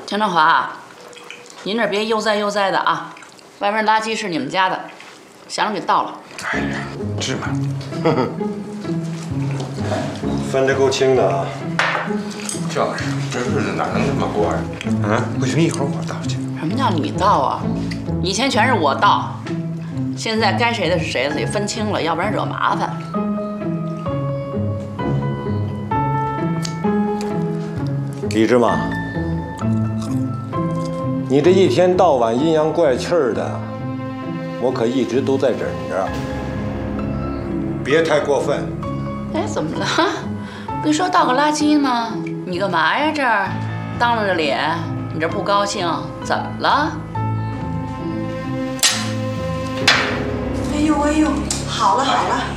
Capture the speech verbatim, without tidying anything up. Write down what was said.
钱振华，您这别悠哉悠哉的啊！外边垃圾是你们家的，想着给倒了。 哎呀，芝麻， 分得够清的啊！ 就是，这日子哪能这么过呀？嗯，不行，一会儿我倒去。 什么叫你倒啊？以前全是我倒，现在该谁的是谁的，得分清了，要不然惹麻烦。 李芝麻，你这一天到晚阴阳怪气儿的，我可一直都在忍着。别太过分。 哎，怎么了？不是说倒个垃圾吗？你干嘛呀？这儿当着脸，你这不高兴？怎么了？ 哎呦哎呦，好了好了。